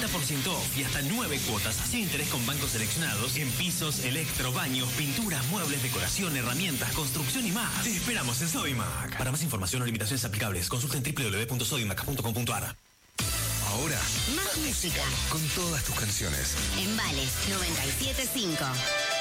50% off y hasta 9 cuotas sin interés con bancos seleccionados en pisos, electro, baños, pinturas, muebles, decoración, herramientas, construcción y más. Te esperamos en Sodimac. Para más información o limitaciones aplicables, consulta en www.sodimac.com.ar. Ahora, más música. con todas tus canciones. En Vale 97.5.